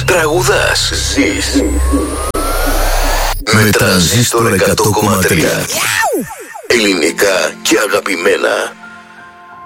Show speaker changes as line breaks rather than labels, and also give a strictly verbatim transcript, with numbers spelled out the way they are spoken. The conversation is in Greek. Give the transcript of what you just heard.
Τραγουδάς. Ζεις. Με Τρανζίστορ εκατό κόμμα τρία. Ελληνικά και αγαπημένα.